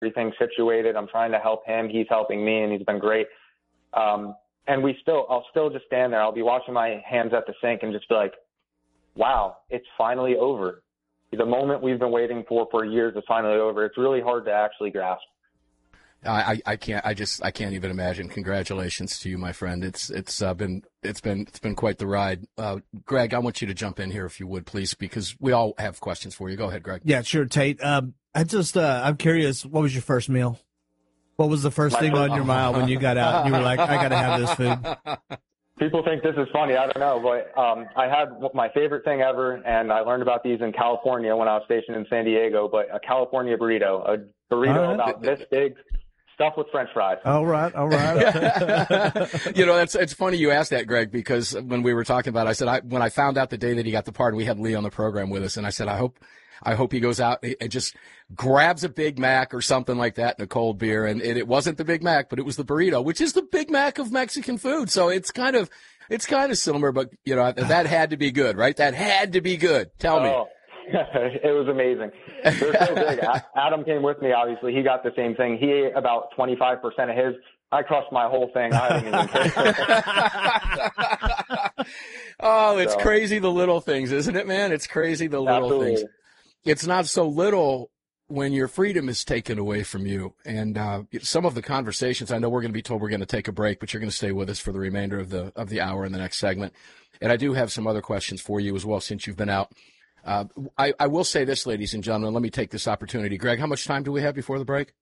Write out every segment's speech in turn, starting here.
everything situated. I'm trying to help him. He's helping me, and he's been great. And I'll still just stand there. I'll be washing my hands at the sink and just be like, wow, it's finally over. The moment we've been waiting for years is finally over. It's really hard to actually grasp. I can't even imagine. Congratulations to you, my friend. It's been quite the ride. Greg, I want you to jump in here if you would, please, because we all have questions for you. Go ahead, Greg. Yeah, sure, Tate. I'm curious, what was your first meal? What was the first thing on your mind when you got out and you were like, I got to have this food? People think this is funny. I don't know, but I had my favorite thing ever, and I learned about these in California when I was stationed in San Diego, but a California burrito, about this big, stuffed with French fries. All right. It's funny you asked that, Greg, because when we were talking about it, I said, when I found out the day that he got the pardon, we had Lee on the program with us, and I said, I hope he goes out and just grabs a Big Mac or something like that and a cold beer. And it wasn't the Big Mac, but it was the burrito, which is the Big Mac of Mexican food. So it's kind of similar, but that had to be good, right? That had to be good. Tell me. It was amazing. They're so big. Adam came with me, obviously. He got the same thing. He ate about 25% of his. I crushed my whole thing. I didn't even Oh, it's crazy the little things, isn't it, man? It's crazy the little things. It's not so little when your freedom is taken away from you. And some of the conversations, I know we're going to be told we're going to take a break, but you're going to stay with us for the remainder of the hour in the next segment. And I do have some other questions for you as well since you've been out. I will say this, ladies and gentlemen. Let me take this opportunity. Greg, how much time do we have before the break?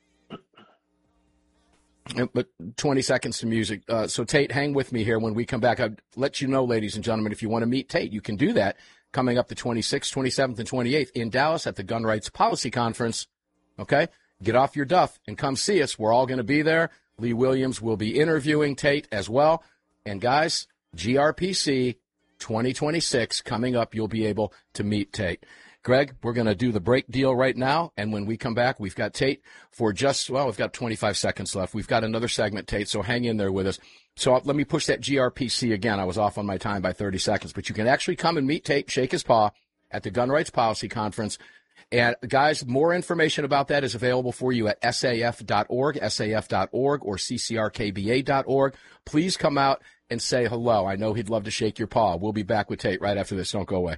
But 20 seconds to music. So, Tate, hang with me here when we come back. I'll let you know, ladies and gentlemen, if you want to meet Tate, you can do that coming up the 26th, 27th, and 28th in Dallas at the Gun Rights Policy Conference. Okay? Get off your duff and come see us. We're all going to be there. Lee Williams will be interviewing Tate as well. And, guys, GRPC 2026 coming up. You'll be able to meet Tate. Greg, we're going to do the break deal right now, and when we come back, we've got Tate for we've got 25 seconds left. We've got another segment, Tate, so hang in there with us. So let me push that GRPC again. I was off on my time by 30 seconds, but you can actually come and meet Tate, shake his paw at the Gun Rights Policy Conference. And, guys, more information about that is available for you at saf.org, or ccrkba.org. Please come out and say hello. I know he'd love to shake your paw. We'll be back with Tate right after this. Don't go away.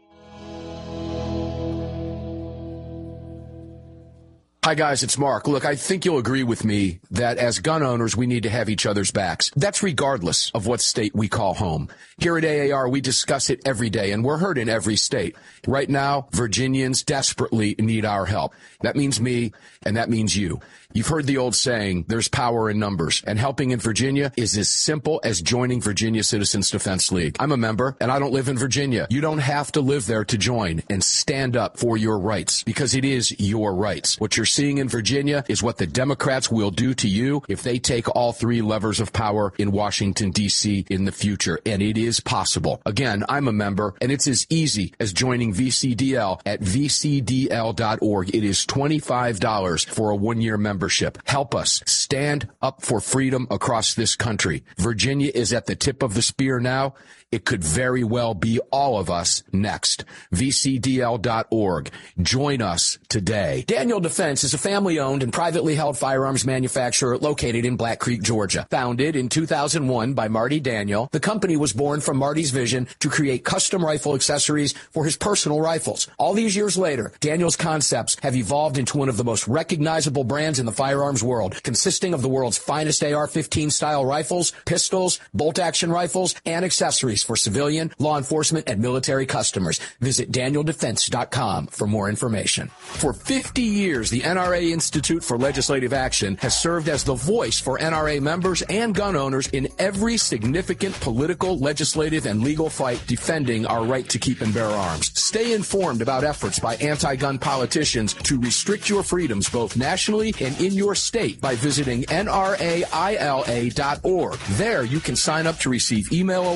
Hi, guys, it's Mark. Look, I think you'll agree with me that as gun owners, we need to have each other's backs. That's regardless of what state we call home. Here at AAR, we discuss it every day, and we're heard in every state. Right now, Virginians desperately need our help. That means me, and that means you. You've heard the old saying, there's power in numbers, and helping in Virginia is as simple as joining Virginia Citizens Defense League. I'm a member, and I don't live in Virginia. You don't have to live there to join and stand up for your rights, because it is your rights. What you're seeing in Virginia is what the Democrats will do to you if they take all three levers of power in Washington, D.C. in the future, and it is possible. Again, I'm a member, and it's as easy as joining VCDL at vcdl.org. It is $25 for a one-year membership. Help us stand up for freedom across this country. Virginia is at the tip of the spear now. It could very well be all of us next. VCDL.org. Join us today. Daniel Defense is a family-owned and privately held firearms manufacturer located in Black Creek, Georgia. Founded in 2001 by Marty Daniel, the company was born from Marty's vision to create custom rifle accessories for his personal rifles. All these years later, Daniel's concepts have evolved into one of the most recognizable brands in the firearms world, consisting of the world's finest AR-15 style rifles, pistols, bolt-action rifles, and accessories for civilian, law enforcement, and military customers. Visit DanielDefense.com for more information. For 50 years, the NRA Institute for Legislative Action has served as the voice for NRA members and gun owners in every significant political, legislative, and legal fight defending our right to keep and bear arms. Stay informed about efforts by anti-gun politicians to restrict your freedoms both nationally and in your state by visiting nraila.org. There you can sign up to receive email alerts,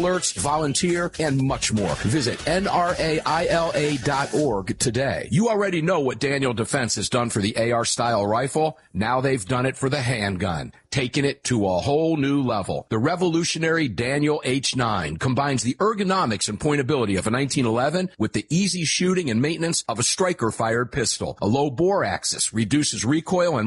volunteer, and much more. Visit NRAILA.org today. You already know what Daniel Defense has done for the AR-style rifle. Now they've done it for the handgun, taking it to a whole new level. The revolutionary Daniel H9 combines the ergonomics and pointability of a 1911 with the easy shooting and maintenance of a striker-fired pistol. A low bore axis reduces recoil and